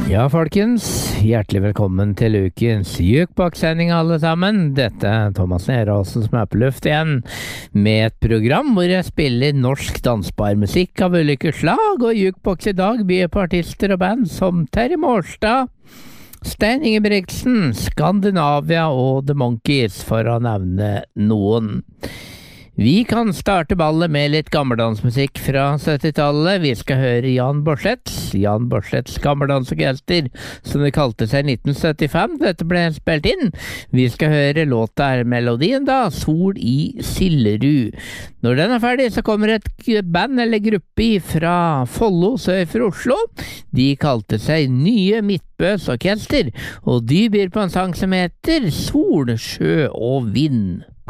Ja, folkens, hjertelig velkommen til ukens Jukebox-sending alle sammen. Dette er Thomas Neraasen som er på luft igjen, med et program hvor jeg spiller norsk dansbar musikk av ulike slag, og Jukebox i dag byr på artister og band som Terje Mårstad, Stein Ingebrigtsen, Skandinavia og The Monkees, for å nevne noen. Vi kan starte ballet med litt gammeldansmusikk fra 70-tallet. Vi skal høre Jan Borseths gammeldansorkester, som det kalte seg i 1975. Dette ble spilt inn. Vi skal høre låta melodien da, Sol i Sillerud. Når den er ferdig, så kommer et band eller gruppe fra Follo, sør for Oslo. De kalte seg Nye Midtbøs Orkester, og de byr på en sang som heter Sol, sjø og vind.